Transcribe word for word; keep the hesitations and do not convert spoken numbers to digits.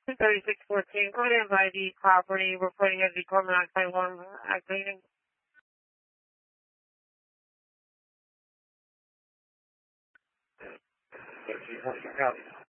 thirty-six fourteen, go ahead and by the property, reporting of the carbon monoxide alarm activating. thirteen fourteen, copy.